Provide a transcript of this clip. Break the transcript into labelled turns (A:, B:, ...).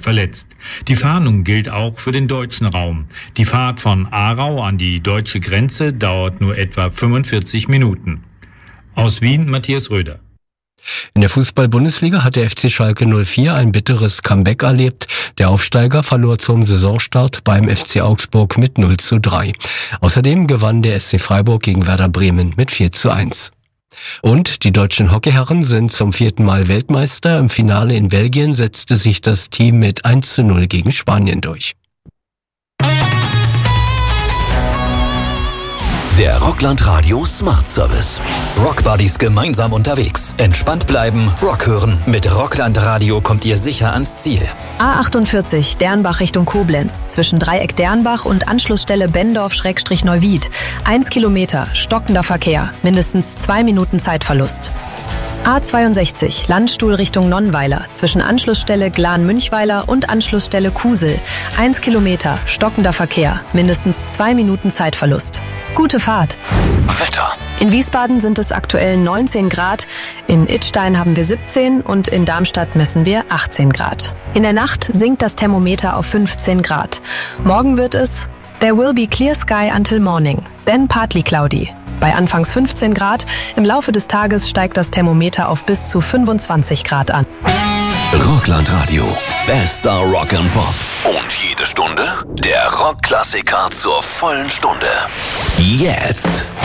A: verletzt. Die Fahndung gilt auch für den deutschen Raum. Die Fahrt von Aarau an die deutsche Grenze dauert nur etwa 45 Minuten. Aus Wien Matthias Röder.
B: In der Fußball-Bundesliga hat der FC Schalke 04 ein bitteres Comeback erlebt. Der Aufsteiger verlor zum Saisonstart beim FC Augsburg mit 0:3. Außerdem gewann der SC Freiburg gegen Werder Bremen mit 4:1. Und die deutschen Hockeyherren sind zum 4. Mal Weltmeister. Im Finale in Belgien setzte sich das Team mit 1:0 gegen Spanien durch.
C: Der Rockland Radio Smart Service. Rock Buddies gemeinsam unterwegs. Entspannt bleiben, Rock hören. Mit Rockland Radio kommt ihr sicher ans Ziel.
D: A48 Dernbach Richtung Koblenz. Zwischen Dreieck Dernbach und Anschlussstelle Bendorf-Neuwied. 1 Kilometer, stockender Verkehr. Mindestens 2 Minuten Zeitverlust. A62 Landstuhl Richtung Nonnweiler. Zwischen Anschlussstelle Glan-Münchweiler und Anschlussstelle Kusel. 1 Kilometer, stockender Verkehr. Mindestens 2 Minuten Zeitverlust. Gute Fahrt.
C: Wetter.
D: In Wiesbaden sind es aktuell 19 Grad, in Idstein haben wir 17 und in Darmstadt messen wir 18 Grad. In der Nacht sinkt das Thermometer auf 15 Grad. Morgen wird es There will be clear sky until morning, then partly cloudy. Bei anfangs 15 Grad, im Laufe des Tages steigt das Thermometer auf bis zu 25 Grad an.
C: Rockland Radio. Bester Rock and Pop. Und jede Stunde der Rockklassiker zur vollen Stunde. Jetzt.